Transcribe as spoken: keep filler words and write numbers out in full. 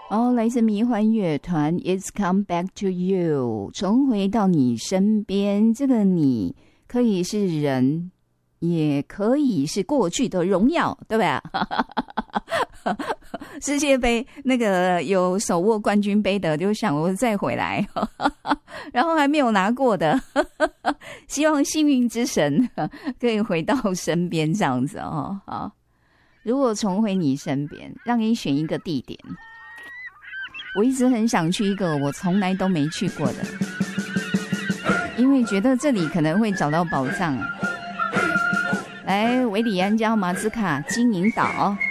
哦，来自迷幻乐团 It's Come Back to You， 重回到你身边。这个你可以是人，也可以是过去的荣耀，对吧？世界杯那个有手握冠军杯的，就想我再回来，然后还没有拿过的，希望幸运之神可以回到身边这样子哦。好，如果重回你身边，让你选一个地点。我一直很想去一个我从来都没去过的，因为觉得这里可能会找到宝藏。来，维里安加马兹卡金银岛。